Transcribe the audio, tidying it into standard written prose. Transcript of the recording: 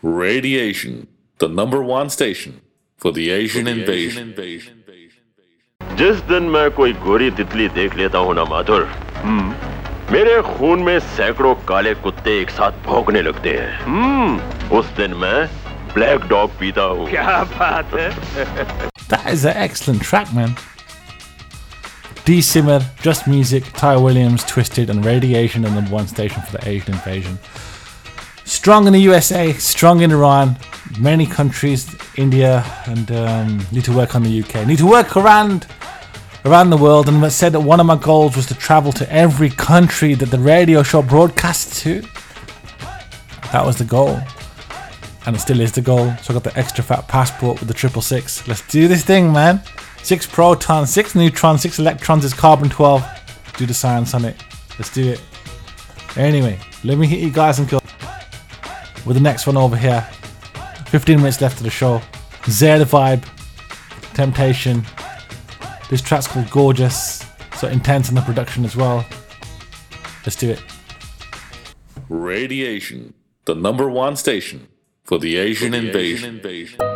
Radiation, the number one station for the Asian invasion. जिस दिन मैं कोई गोरी तितली देख लेता हूँ ना माधुर, मेरे खून में सैकड़ों काले कुत्ते एक साथ भौंकने लगते हैं। उस दिन मैं ब्लैक डॉग पीता हूँ। क्या बात है? That is an excellent track, man. D Simmer, Just Music, Ty Williams, Twisted, and Radiation, the number one station for the Asian invasion. Strong in the USA, strong in Iran, many countries, India, and need to work on the UK. Need to work around the world, and I said that one of my goals was to travel to every country that the radio show broadcasts to. That was the goal, and it still is the goal. So I got the extra fat passport with the 666. Let's do this thing, man. 6 protons, 6 neutrons, 6 electrons is carbon 12. Do the science on it. Let's do it. Anyway, let me hit you guys and go with the next one over here. 15 minutes left of the show. Zare the Vibe, Temptation. This track's called Gorgeous, so intense in the production as well. Let's do it. Radiation, the number one station for the Asian invasion.